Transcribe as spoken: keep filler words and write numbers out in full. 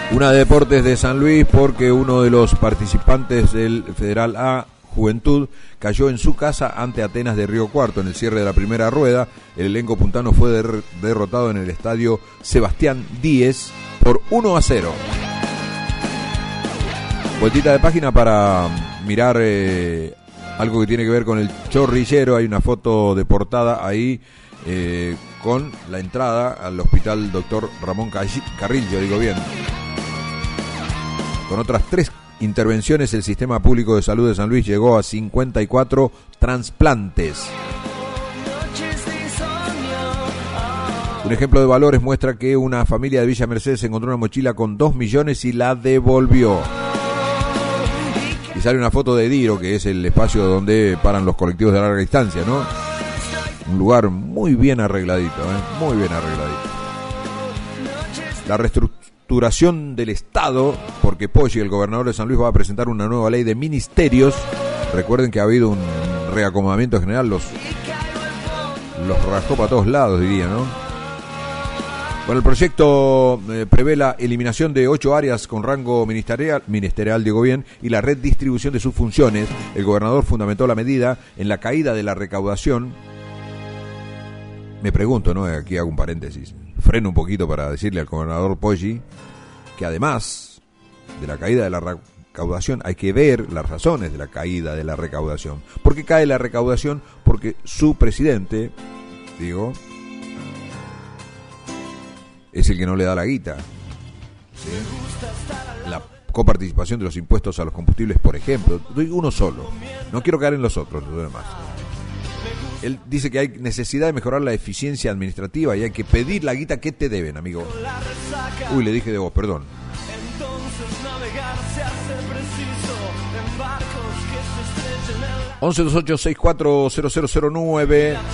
Una de Deportes de San Luis, porque uno de los participantes del Federal A, Juventud, cayó en su casa ante Atenas de Río Cuarto en el cierre de la primera rueda. El elenco puntano fue der- derrotado en el estadio Sebastián Díez por uno a cero. Vueltita de página para mirar eh, algo que tiene que ver con el Chorrillero. Hay una foto de portada ahí eh, con la entrada al hospital doctor Ramón Carrillo, digo bien. Con otras tres intervenciones, el Sistema Público de Salud de San Luis llegó a cincuenta y cuatro trasplantes. Un ejemplo de valores muestra que una familia de Villa Mercedes encontró una mochila con dos millones y la devolvió. Y sale una foto de Diro, que es el espacio donde paran los colectivos de larga distancia, ¿no? Un lugar muy bien arregladito, ¿eh? Muy bien arregladito. La reestructuración del Estado, porque Poggi, el gobernador de San Luis, va a presentar una nueva ley de ministerios. Recuerden que ha habido un reacomodamiento general, los, los rascó para todos lados, diría, ¿no? Bueno, el proyecto eh, prevé la eliminación de ocho áreas con rango ministerial, ministerial digo bien, y la redistribución de sus funciones. El gobernador fundamentó la medida en la caída de la recaudación. Me pregunto, ¿no? Aquí hago un paréntesis. Freno un poquito para decirle al gobernador Poggi que además de la caída de la recaudación hay que ver las razones de la caída de la recaudación. ¿Por qué cae la recaudación? Porque su presidente, digo, es el que no le da la guita, ¿sí? La coparticipación de los impuestos a los combustibles, por ejemplo. Doy uno solo, no quiero caer en los otros, los demás. Él dice que hay necesidad de mejorar la eficiencia administrativa y hay que pedir la guita que te deben, amigo. Uy, le dije de vos, perdón. once veintiocho sesenta y cuatro cero cero cero nueve